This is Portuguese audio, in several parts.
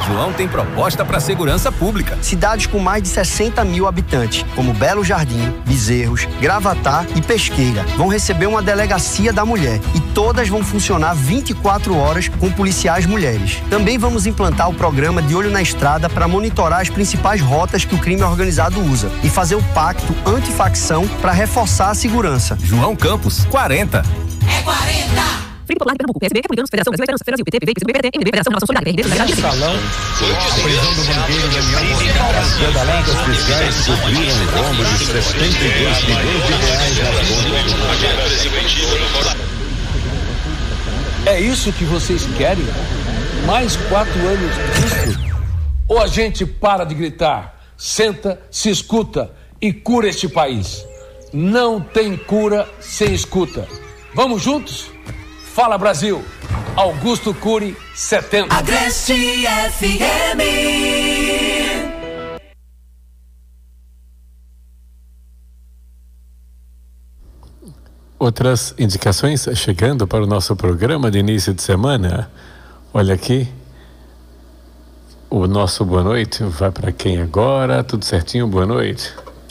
João tem proposta para a segurança pública. Cidades com mais de 60 mil habitantes, como Belo Jardim, Bezerros, Gravatá e Pesqueira, vão receber uma delegacia da mulher e todas vão funcionar 24 horas com policiais mulheres. Também vamos implantar o programa de Olho na Estrada para monitorar as principais rotas que o crime organizado usa e fazer o pacto antifacção para reforçar a segurança. João Campos, 40. É 40! Frente Popular de Pernambuco, PSB, Republicanos, Federação Brasileira, Federação, PT, PV, PSB, MDB, Federação Relação Solidária, RD, Salão, a prisão do banqueiro Daniel. As pedaladas fiscais subiram um rombo de 72 milhões de reais nas contas. É isso que vocês querem? Mais 4 anos disso? Ou a gente para de gritar, senta, se escuta e cura este país? Não tem cura sem escuta. Vamos juntos? Fala Brasil, Augusto Cury, 70. Agreste FM. Outras indicações chegando para o nosso programa de início de semana. Olha aqui, o nosso boa noite vai para quem agora? Tudo certinho? Boa noite.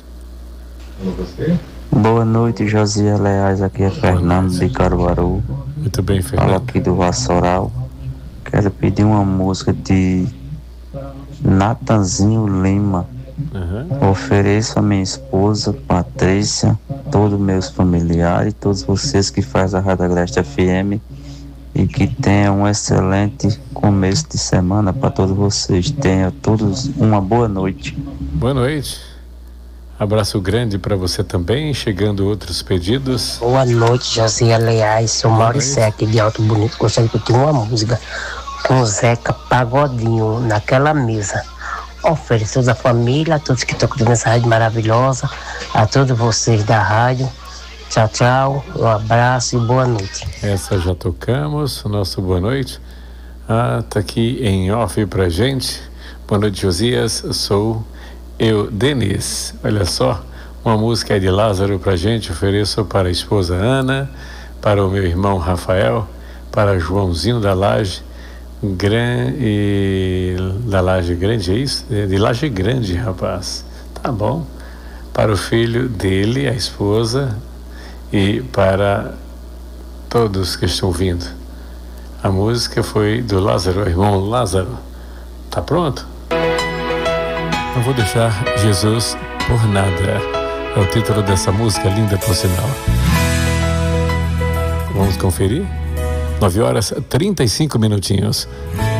Boa noite, Josias Leais, aqui é Fernando de Caruaru. Muito bem, Fernando. Falo aqui do Vassoural. Quero pedir uma música de Natanzinho Lima. Ofereço a minha esposa, Patrícia, todos meus familiares, todos vocês que fazem a Rádio Agreste FM, e que tenham um excelente começo de semana para todos vocês. Tenham todos uma boa noite. Boa noite. Abraço grande para você também. Chegando outros pedidos. Boa noite, Josias Leais. Sou Mauricé aqui de Alto Bonito. Gostaria de pedir uma música com Zeca Pagodinho naquela mesa. Ofereço à família, a todos que estão curtindo essa rádio maravilhosa, a todos vocês da rádio. Tchau, tchau. Um abraço e boa noite. Essa já tocamos. Nosso boa noite. Tá aqui em off pra gente. Boa noite, Josias. Sou eu, Denis. Olha só, uma música de Lázaro pra gente. Ofereço para a esposa Ana, para o meu irmão Rafael, para Joãozinho da Laje da Laje Grande, é isso? De Laje Grande, rapaz. Tá bom. Para o filho dele, a esposa, e para todos que estão ouvindo. A música foi do Lázaro, o irmão Lázaro. Tá pronto? Não vou deixar Jesus por nada. É o título dessa música linda, por sinal. Vamos conferir? 9 horas 35 minutinhos.